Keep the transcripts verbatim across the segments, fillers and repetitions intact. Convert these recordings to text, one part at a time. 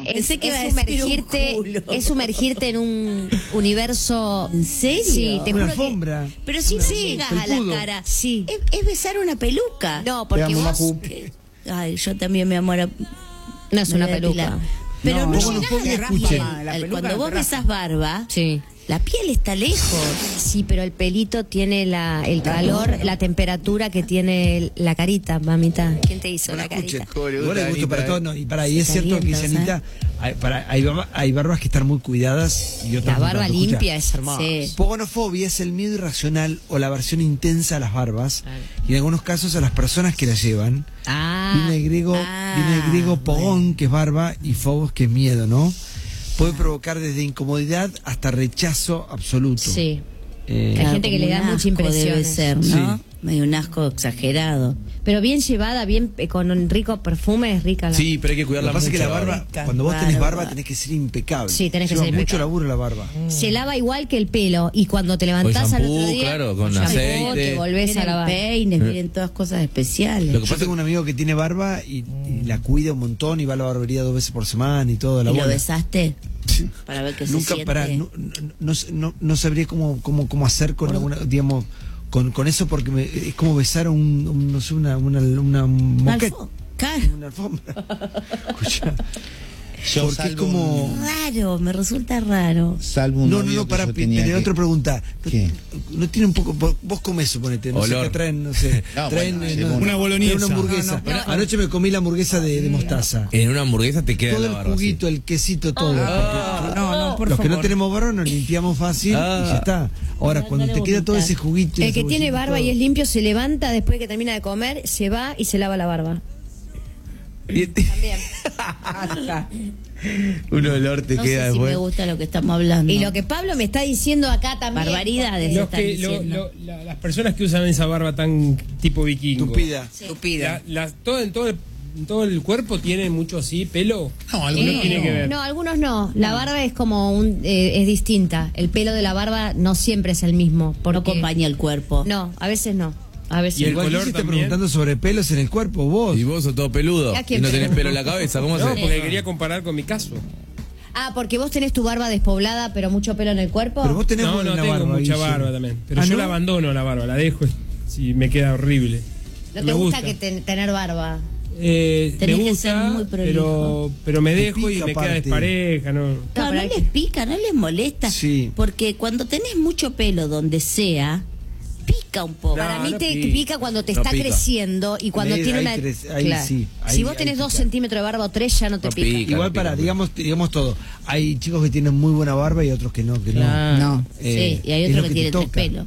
Es, Pensé que es iba a decir sumergirte, un culo. es sumergirte en un universo. ¿En serio? Sí, te Una juro que- alfombra. Pero si no Sí, llegas a la felpudo. cara. Sí. Es, es besar una peluca. No, porque Te amo, vos Macu. Ay, yo también, mi amor. no es me una voy a peluca. depilar. Pero No, no, vos no llegás podés a la escuchen. rama. La Al- peluca Cuando no vos te raspa. besás barba, Sí. la piel está lejos. Sí, pero el pelito tiene la, el calor, la temperatura que tiene la carita, mamita. ¿Quién te hizo la Escuchen, carita? igual hay gusto para todo, no, y para, y Se es cierto que dice calienta, Anita, hay, para, hay, barba- hay barbas que están muy cuidadas y otras La no barba tanto. Escucha, limpia es hermosa. Sí. Pogonofobia es el miedo irracional o la aversión intensa a las barbas y en algunos casos a las personas que las llevan. Ah, Viene del griego, ah, viene del griego pogón, bueno. que es barba, y phobos, que es miedo, ¿no? Puede provocar desde incomodidad hasta rechazo absoluto. sí. Eh, Hay gente que como le da un mucha asco impresión debe eso. ser, ¿no? Sí. Medio un asco exagerado. Pero bien llevada, bien eh, con un rico perfume, es rica la. Sí, pero hay que Lo cuidarla que pasa es que mucho. la barba, rica. cuando vos tenés Barba. barba, tenés que ser impecable. Sí, tenés que Lleva ser mucho impecable. laburo la barba. Se lava igual que el pelo y cuando te Con levantás al shampoo, otro día, claro, con shampoo, aceite. te volvés a Vienen lavar. peines, vienen todas cosas especiales. Lo que Yo pasa tengo un amigo que tiene barba y, y la cuida un montón y va a la barbería dos veces por semana y todo. La ¿Y lo bola. besaste? Para ver qué se Nunca siente. para, no, no, no, no- no sabría cómo, cómo, cómo hacer con alguna, digamos, con, con eso porque me- es como besar un, un, no sé, una, una, una Una moqueta, alfo- Claro. una alfombra. Escucha, Yo porque es salvo como un- Raro, me resulta raro. Salvo un no, no, novio no, que para, yo tenía pero que- otra pregunta. ¿Qué? No tiene un poco, vos, vos comés, suponete, no sé Olor. qué traen, no sé, No, traen bueno, eh, llevo no, una traen boloñesa. una hamburguesa. No, no, no. Anoche me comí la hamburguesa de, de mostaza. En una hamburguesa te queda Todo la el barba. juguito, el quesito, todo. No, no, por Los que no favor. tenemos barba nos limpiamos fácil Ah. y ya está. Ahora, No, cuando no te le queda todo vomitas. ese juguito. y El ese que tiene bolsito, barba todo. y es limpio se levanta después de que termina de comer, se va y se lava la barba. Y- También. Un olor te No queda sé si me después. gusta lo que estamos hablando. Y lo que Pablo me está diciendo acá también. Barbaridades. Los están que, lo- diciendo. lo- la- las personas que usan esa barba tan tipo vikingo. Tupida. La- la- todo, en todo el, en todo el cuerpo tiene mucho así pelo. No, No algunos tiene que ver. No, algunos no. La barba es como un, eh, es distinta. El pelo de la barba no siempre es el mismo. Porque, No acompaña el cuerpo. No, a veces no. A veces Y el no. Igual color yo te también. preguntando sobre pelos en el cuerpo, vos. Y vos sos todo peludo. ¿A Y quién no tenés pregunto? pelo en la cabeza. ¿Cómo No, se? porque quería comparar con mi caso. Ah, porque vos tenés tu barba despoblada, pero mucho pelo en el cuerpo. Pero vos tenés No, no buena tengo barba, mucha Guille. barba también. Pero Ah, yo ¿no? la abandono la barba, la dejo. Si me queda horrible. no te me gusta, gusta. que ten- tener barba. Eh, me Tenés que gusta, ser muy prolijo. pero, pero me Te dejo y pica me queda aparte. despareja. ¿no? No, No, no pero hay les que- pica, no les molesta. Sí. Porque cuando tenés mucho pelo donde sea, pica un poco. No, Para mí no te pica. pica cuando te No está pica. creciendo y cuando Ahí- tiene ahí una. crece- ahí Claro. sí, ahí- si vos ahí tenés dos pica. centímetros de barba o tres, ya no te No pica. pica. Igual no para, pica, digamos, digamos todo. Hay chicos que tienen muy buena barba y otros que no, que no. Claro. No, Eh, sí, y hay es otro lo que, que te tiene tres toca. pelos.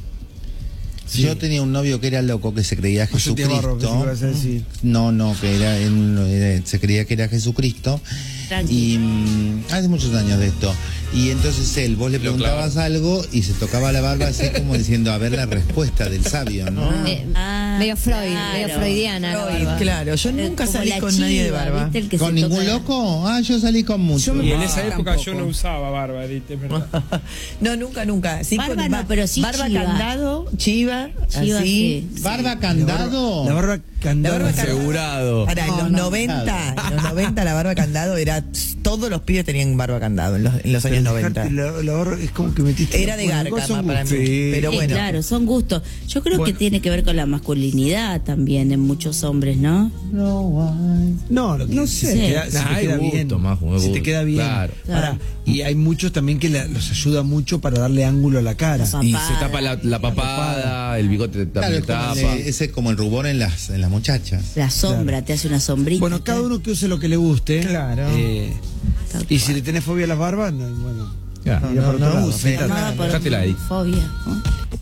Sí. Yo tenía un novio que era loco, que se creía Yo tenía barba, pensé que Jesucristo. ibas a decir. No, no, que era, en- era- se creía que era Jesucristo. Tranqui. Y mm, hace muchos años de esto. Y entonces él, vos le Lo preguntabas algo y se tocaba la barba así como diciendo a ver la respuesta del sabio, ¿no? Eh, Ah, medio Freud, claro. medio freudiana la Freud, barba. claro, yo Eh, nunca como salí la con nadie de chiva, barba. ¿viste? El que ¿Con se ningún toca- loco? Ah, yo salí con muchos. Yo me- Y en Ah, esa época yo tampoco. no usaba barba, Edith, es verdad. No, nunca, nunca. Sí, Barba con no, pero sí barba chiva. candado, chiva, Chiva, así. sí. ¿Barba candado? La barba candada. La barba candada. Asegurado. Para, en No, los no, noventa, nada. en los noventa la barba candado era, todos los pibes tenían barba candado en los, en los años Pero noventa. dejarte La, la barba es como que metiste. Era de bueno, garca son para mí, gustos. Sí. pero Sí, bueno. claro, son gustos. Yo creo Bueno. que tiene que ver con la masculinidad también en muchos hombres, ¿no? No, lo que No si sé. te queda, si Nah, te hay queda gusto, bien. Majo, hay si te gusto. queda bien. Claro. Pará. Claro. Y hay muchos también que la- los ayuda mucho para darle ángulo a la cara. Los Y zapatos. se tapa la, la papada, el bigote Claro, también es como tapa. el- ese es como el rubor en las, en las muchachas. La sombra, te hace una sombrita. Bueno, cada uno que use lo que le guste. Claro. Eh, Tal y cual. si le tenés fobia a las barbas, no, bueno. Ya. ir a por no, otro no lado, use. afeitate. Nada por Dejátela ahí. fobia, ¿no?